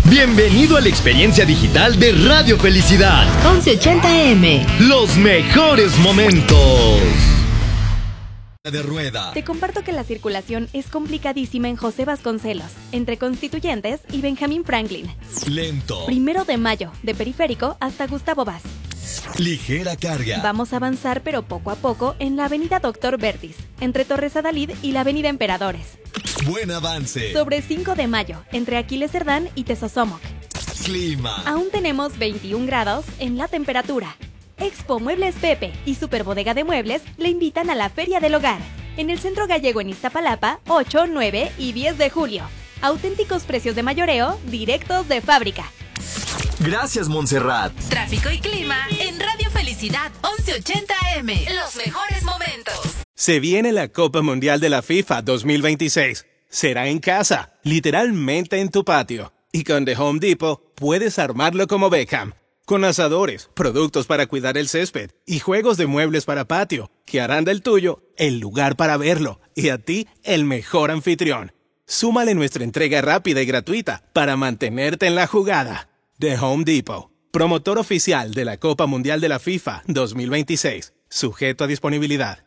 Bienvenido a la experiencia digital de Radio Felicidad. 1180M. Los mejores momentos. De rueda. Te comparto que la circulación es complicadísima en José Vasconcelos, entre Constituyentes y Benjamín Franklin. Lento. 1 de Mayo, de Periférico hasta Gustavo Vaz. Ligera carga. Vamos a avanzar pero poco a poco en la avenida Doctor Vertis, entre Torres Adalid y la avenida Emperadores. Buen avance. Sobre 5 de Mayo, entre Aquiles Cerdán y Tezosomoc. Clima. Aún tenemos 21 grados en la temperatura. Expo Muebles Pepe y Superbodega de Muebles le invitan a la Feria del Hogar, en el Centro Gallego en Iztapalapa, 8, 9 y 10 de julio. Auténticos precios de mayoreo, directos de fábrica. Gracias, Montserrat. Tráfico y clima en Radio Felicidad 1180M. Los mejores momentos. Se viene la Copa Mundial de la FIFA 2026. Será en casa, literalmente en tu patio. Y con The Home Depot puedes armarlo como Beckham. Con asadores, productos para cuidar el césped y juegos de muebles para patio, que harán del tuyo el lugar para verlo y a ti el mejor anfitrión. Súmale nuestra entrega rápida y gratuita para mantenerte en la jugada. The Home Depot, promotor oficial de la Copa Mundial de la FIFA 2026. Sujeto a disponibilidad.